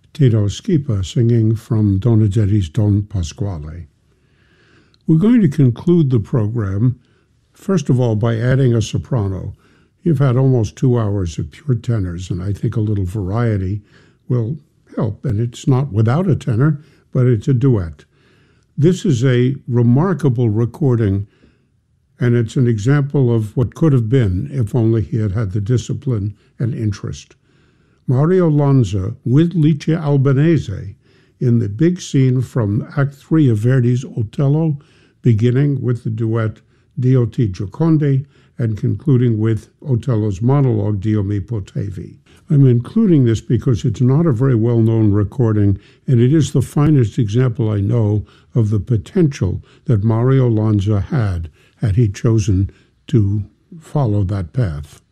Tito Schipa singing from Donizetti's Don Pasquale. We're going to conclude the program, first of all, by adding a soprano. You've had almost 2 hours of pure tenors, and I think a little variety will help. And it's not without a tenor, but it's a duet. This is a remarkable recording, and it's an example of what could have been if only he had had the discipline and interest. Mario Lanza with Lice Albanese in the big scene from Act 3 of Verdi's Otello, beginning with the duet Dio ti Giocondi and concluding with Otello's monologue Dio mi potevi. I'm including this because it's not a very well-known recording, and it is the finest example I know of the potential that Mario Lanza had he chosen to follow that path.